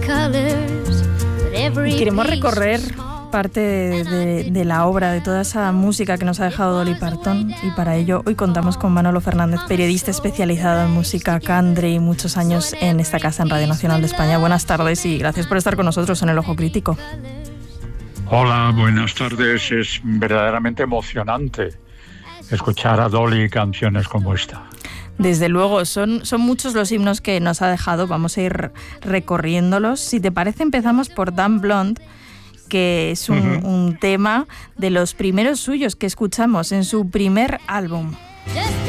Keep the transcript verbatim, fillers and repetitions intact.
Y queremos recorrer parte de, de, de la obra, de toda esa música que nos ha dejado Dolly Parton, y para ello hoy contamos con Manolo Fernández, periodista especializado en música country y muchos años en esta casa en Radio Nacional de España. Buenas tardes y gracias por estar con nosotros en El Ojo Crítico. Hola, buenas tardes. Es verdaderamente emocionante escuchar a Dolly canciones como esta. Desde luego, son, son muchos los himnos que nos ha dejado, vamos a ir recorriéndolos. Si te parece, empezamos por Dumb Blonde, que es un, uh-huh. un tema de los primeros suyos que escuchamos en su primer álbum.